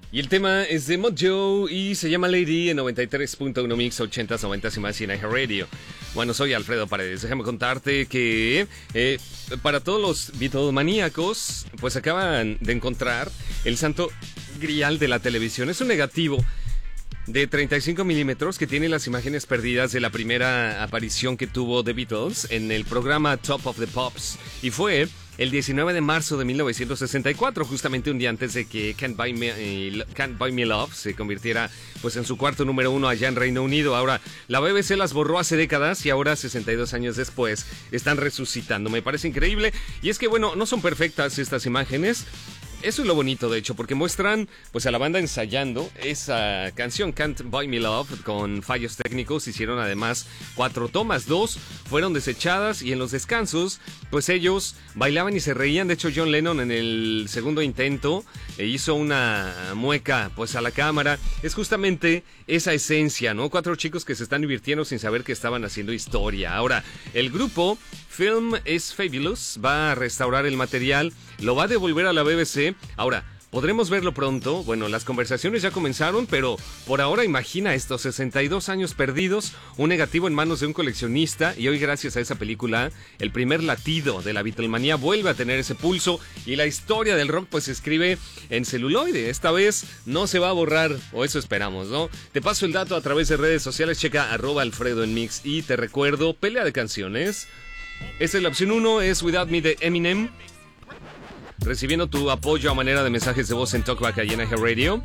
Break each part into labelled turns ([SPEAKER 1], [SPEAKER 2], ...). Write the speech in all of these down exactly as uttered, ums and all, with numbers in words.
[SPEAKER 1] Y el tema es de Mojo y se llama Lady en noventa y tres punto uno Mix, ochentas, noventas y más en iHeartRadio. Bueno, soy Alfredo Paredes. Déjame contarte que eh, para todos los Beatlemaníacos, pues acaban de encontrar el santo grial de la televisión. Es un negativo de treinta y cinco milímetros que tiene las imágenes perdidas de la primera aparición que tuvo The Beatles en el programa Top of the Pops. Y fue el diecinueve de marzo de mil novecientos sesenta y cuatro, justamente un día antes de que Can't Buy Me, eh, Can't Buy Me Love se convirtiera pues en su cuarto número uno allá en Reino Unido. Ahora, la B B C las borró hace décadas y ahora, sesenta y dos años después, están resucitando. Me parece increíble. Y es que, bueno, no son perfectas estas imágenes. Eso es lo bonito, de hecho, porque muestran pues a la banda ensayando esa canción Can't Buy Me Love con fallos técnicos. Hicieron además cuatro tomas, dos fueron desechadas y en los descansos pues ellos bailaban y se reían. De hecho, John Lennon en el segundo intento eh, hizo una mueca pues a la cámara. Es justamente esa esencia, ¿no? Cuatro chicos que se están divirtiendo sin saber que estaban haciendo historia. Ahora, el grupo Film is Fabulous va a restaurar el material, lo va a devolver a la B B C. Ahora, ¿podremos verlo pronto? Bueno, las conversaciones ya comenzaron, pero por ahora imagina estos sesenta y dos años perdidos, un negativo en manos de un coleccionista, y hoy gracias a esa película, el primer latido de la Beatlemanía vuelve a tener ese pulso, y la historia del rock pues se escribe en celuloide. Esta vez no se va a borrar, o eso esperamos, ¿no? Te paso el dato a través de redes sociales, checa arroba Alfredo en Mix, y te recuerdo, pelea de canciones. Esta es la opción uno, es Without Me de Eminem. Recibiendo tu apoyo a manera de mensajes de voz en Talkback allá en iHeartRadio.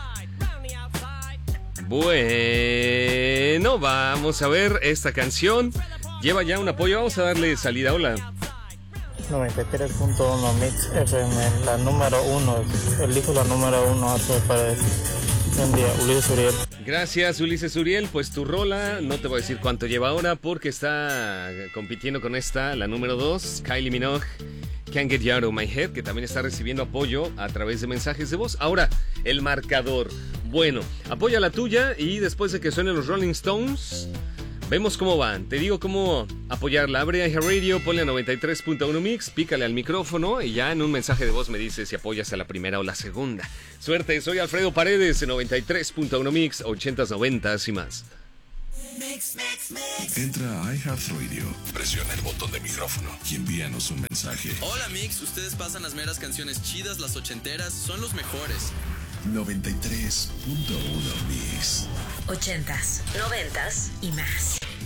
[SPEAKER 1] Bueno, vamos a ver esta canción. Lleva ya un apoyo, vamos a darle salida. Hola.
[SPEAKER 2] noventa y tres punto uno Mix F M, la número uno. Elijo la número uno, Alfredo Paredes. Buen día, Ulises Uriel.
[SPEAKER 1] Gracias, Ulises Uriel. Pues tu rola, no te voy a decir cuánto lleva ahora porque está compitiendo con esta, la número dos, Kylie Minogue, Can't Get You Out of My Head, que también está recibiendo apoyo a través de mensajes de voz. Ahora, el marcador. Bueno, apoya la tuya y después de que suenen los Rolling Stones, vemos cómo van. Te digo cómo apoyarla. Abre iHeartRadio, ponle a noventa y tres punto uno Mix, pícale al micrófono y ya en un mensaje de voz me dices si apoyas a la primera o la segunda. Suerte, soy Alfredo Paredes en noventa y tres punto uno Mix, ochentas, noventas y más.
[SPEAKER 3] Mix, mix, mix. Entra a iHeartRadio, presiona el botón de micrófono y envíanos un mensaje.
[SPEAKER 4] Hola Mix, ustedes pasan las meras canciones chidas, las ochenteras, son los mejores.
[SPEAKER 3] noventa y tres punto uno Mix.
[SPEAKER 5] Ochentas, noventas y más.